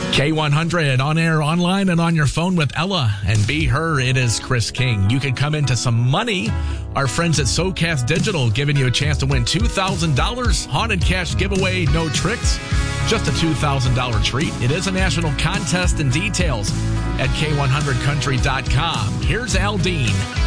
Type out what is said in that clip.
K100 on air, online, and on your phone with Ella and Be Her. It is Chris King. You can come into some money. Our friends at SoCast Digital giving you a chance to win $2,000. Haunted cash giveaway, no tricks. Just a $2,000 treat. It is a national contest, and details at K100country.com. Here's Al Dean.